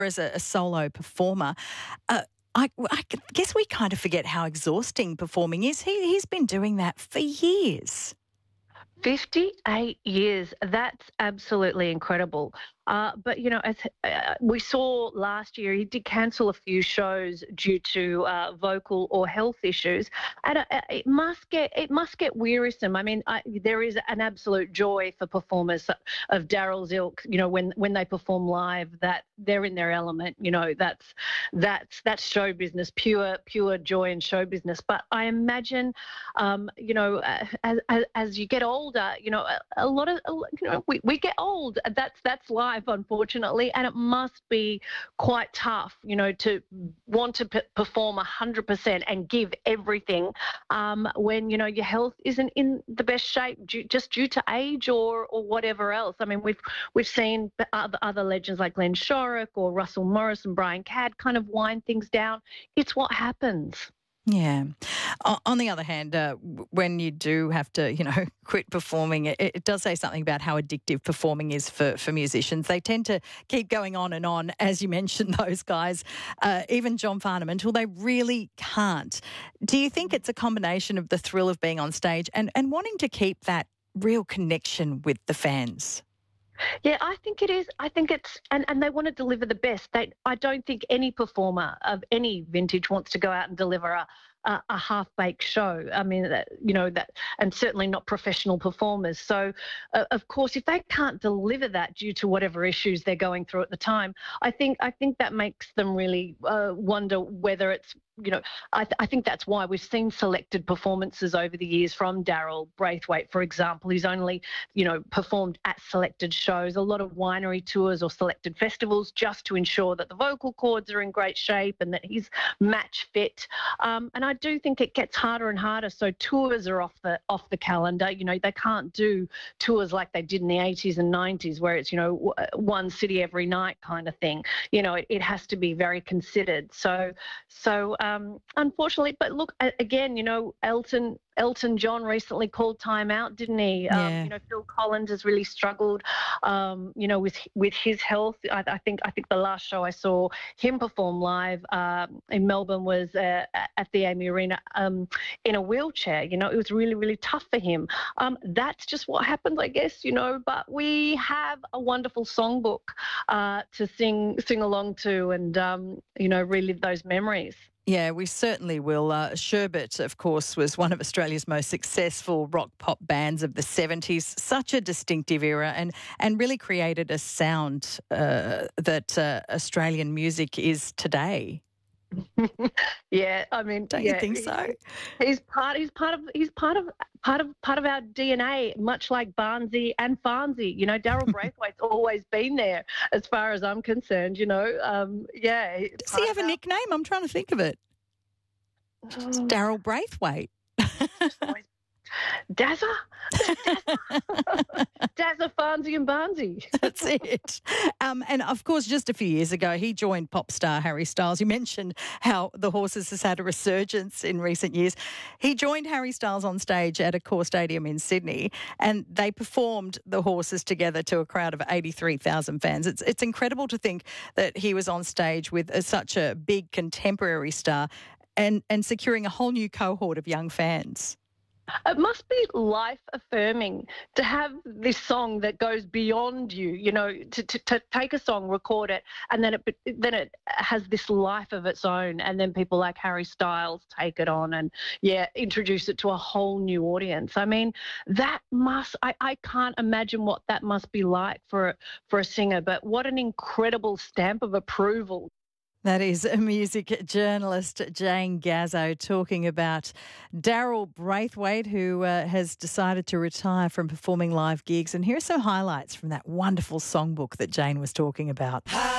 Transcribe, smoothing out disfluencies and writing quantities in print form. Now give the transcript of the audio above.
as a solo performer. I guess we kind of forget how exhausting performing is. He's been doing that for years. 58 years. That's absolutely incredible. But, as we saw last year, he did cancel a few shows due to vocal or health issues. And it must get wearisome. I mean, there is an absolute joy for performers of Daryl's ilk, when they perform live, that they're in their element. That's show business, pure joy in show business. But I imagine, as you get older, a lot of, we get old. That's life, unfortunately, and it must be quite tough, to want to perform 100% and give everything when your health isn't in the best shape just due to age or whatever else. I mean, we've seen other legends like Glenn Shorrock or Russell Morris and Brian Cadd kind of wind things down. It's what happens. Yeah. On the other hand, when you do have to, quit performing, it does say something about how addictive performing is for musicians. They tend to keep going on and on, as you mentioned, those guys, even John Farnham, until they really can't. Do you think it's a combination of the thrill of being on stage and wanting to keep that real connection with the fans? Yeah, I think it is. I think it's, and they want to deliver the best. I don't think any performer of any vintage wants to go out and deliver a half-baked show. I mean, and certainly not professional performers. So, of course, if they can't deliver that due to whatever issues they're going through at the time, I think that makes them really wonder whether it's, I think that's why we've seen selected performances over the years from Daryl Braithwaite, for example. He's only, performed at selected shows, a lot of winery tours or selected festivals, just to ensure that the vocal cords are in great shape and that he's match fit. And I do think it gets harder and harder. So tours are off the calendar. They can't do tours like they did in the 80s and 90s, where it's, one city every night kind of thing. It has to be very considered. So unfortunately, but look, again, Elton John recently called time out, didn't he? Yeah. Phil Collins has really struggled, with his health. I think the last show I saw him perform live in Melbourne was at the Amy Arena in a wheelchair. It was really, really tough for him. That's just what happens, I guess. But we have a wonderful songbook to sing along to, and relive those memories. Yeah, we certainly will. Sherbet, of course, was one of Australia's most successful rock pop bands of the 70s. Such a distinctive era and really created a sound that Australian music is today. Yeah, I mean, don't you think so? He's part of our DNA, much like Barnsey and Farnsey. Daryl Braithwaite's always been there, as far as I'm concerned. Yeah. Does he have a nickname? I'm trying to think of it. Just Daryl Braithwaite. Dazza, Farnsey and Barnsey. That's it. And of course, just a few years ago, he joined pop star Harry Styles. You mentioned how the Horses has had a resurgence in recent years. He joined Harry Styles on stage at Accor Stadium in Sydney, and they performed the Horses together to a crowd of 83,000 fans. It's incredible to think that he was on stage with such a big contemporary star and securing a whole new cohort of young fans. It must be life-affirming to have this song that goes beyond you, to take a song, record it, and then it has this life of its own, and then people like Harry Styles take it on and, introduce it to a whole new audience. I mean, I can't imagine what that must be like for a singer, but what an incredible stamp of approval. That is music journalist Jane Gazzo talking about Daryl Braithwaite, who has decided to retire from performing live gigs. And here are some highlights from that wonderful songbook that Jane was talking about.